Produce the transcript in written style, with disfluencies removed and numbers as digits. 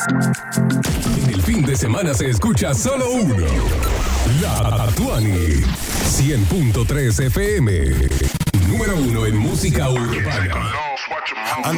En el fin de semana se escucha solo uno. La Tatuani. 100.3 FM. Número 1 en música urbana.